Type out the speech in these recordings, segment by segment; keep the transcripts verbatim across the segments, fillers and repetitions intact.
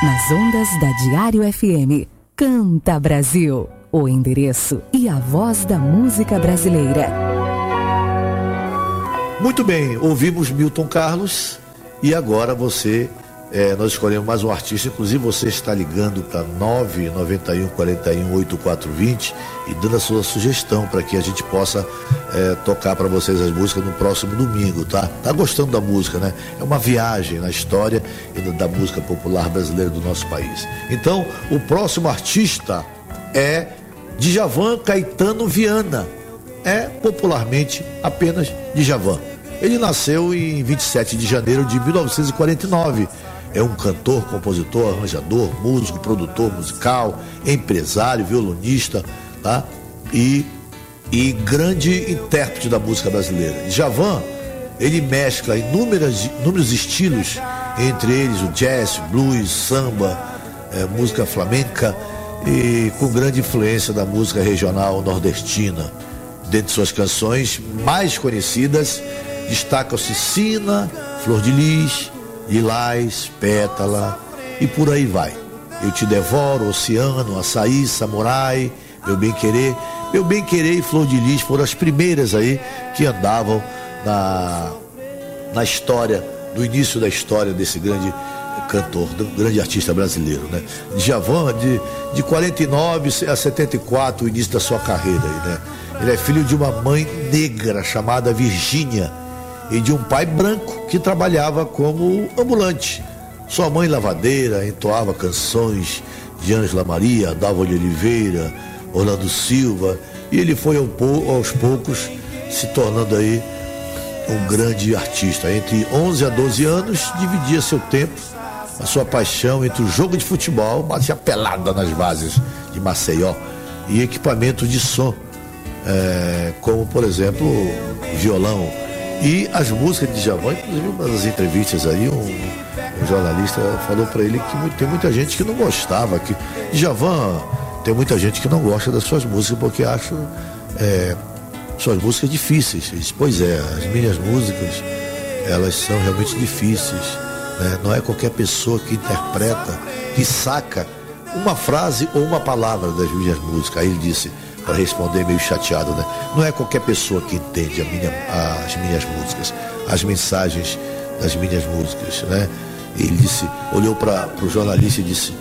nas ondas da Diário F M. Canta Brasil, o endereço e a voz da música brasileira. Muito bem, ouvimos Milton Carlos e agora você, é, nós escolhemos mais um artista, inclusive você está ligando para nove nove um, quatro um, oito quatro dois zero e dando a sua sugestão para que a gente possa é, tocar para vocês as músicas no próximo domingo, tá? Tá gostando da música, né? É uma viagem na história da música popular brasileira do nosso país. Então, o próximo artista é Djavan Caetano Viana, é popularmente apenas Djavan. Ele nasceu em vinte e sete de janeiro de mil novecentos e quarenta e nove. É um cantor, compositor, arranjador, músico, produtor musical, empresário, violonista, tá? E, e grande intérprete da música brasileira. Djavan, ele mescla inúmeras, inúmeros estilos, entre eles o jazz, blues, samba, é, música flamenca, e com grande influência da música regional nordestina. Dentre suas canções mais conhecidas, destacam-se Sina, Flor de Lis, Lilás, Pétala e por aí vai. Eu Te Devoro, Oceano, Açaí, Samurai, Meu Bem Querer. Meu Bem Querer e Flor de Lis foram as primeiras aí que andavam na, na história, no início da história desse grande cantor, do grande artista brasileiro, né? Djavan, de, de quarenta e nove a setenta e quatro, o início da sua carreira aí, né? Ele é filho de uma mãe negra chamada Virgínia e de um pai branco que trabalhava como ambulante. Sua mãe lavadeira entoava canções de Ângela Maria, Dalva de Oliveira, Orlando Silva, e ele foi aos poucos se tornando aí um grande artista. Entre onze a doze anos, dividia seu tempo, a sua paixão entre o jogo de futebol, batia pelada nas bases de Maceió, e equipamento de som, é, como por exemplo violão. E as músicas de Djavan, inclusive uma das entrevistas aí, um, um jornalista falou para ele que tem muita gente que não gostava, que Djavan, tem muita gente que não gosta das suas músicas porque acha é, suas músicas difíceis. Ele disse, pois é, as minhas músicas, elas são realmente difíceis, né? Não é qualquer pessoa que interpreta, que saca uma frase ou uma palavra das minhas músicas. Aí ele disse, para responder meio chateado, né? Não é qualquer pessoa que entende a minha, as minhas músicas, as mensagens das minhas músicas, né? Ele disse, olhou para o jornalista e disse,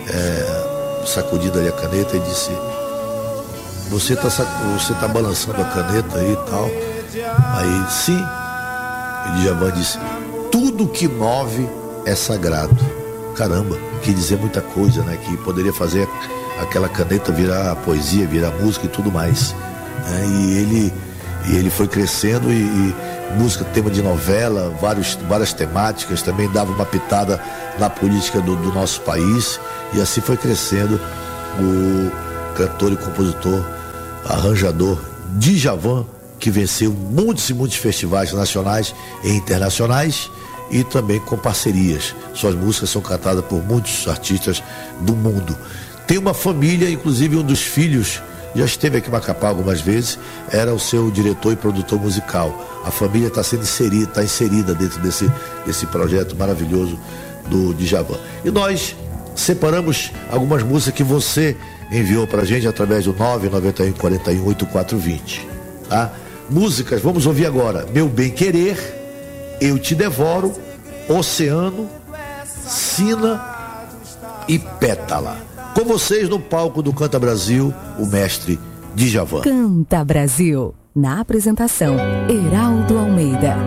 é, sacudindo ali a caneta, e disse, você está você tá balançando a caneta aí e tal? Aí, sim. E Djavan disse, tudo que move é sagrado. Caramba, quer dizer muita coisa, né? Que poderia fazer aquela caneta virar poesia, virar música e tudo mais. É, e, ele, e ele foi crescendo e, e música, tema de novela, vários, várias temáticas, também dava uma pitada na política do, do nosso país, e assim foi crescendo o cantor e compositor, arranjador Djavan, que venceu muitos e muitos festivais nacionais e internacionais, e também com parcerias. Suas músicas são cantadas por muitos artistas do mundo. Tem uma família, inclusive um dos filhos já esteve aqui em Macapá algumas vezes, era o seu diretor e produtor musical. A família está sendo inserida, está inserida dentro desse, desse projeto maravilhoso do Djavan. E nós separamos algumas músicas que você enviou para a gente através do nove nove um, quatro um, oito quatro dois zero. Tá? Músicas, vamos ouvir agora. Meu Bem Querer, Eu Te Devoro, Oceano, Sina e Pétala. Com vocês no palco do Canta Brasil, o mestre Djavan. Canta Brasil, na apresentação, Heraldo Almeida.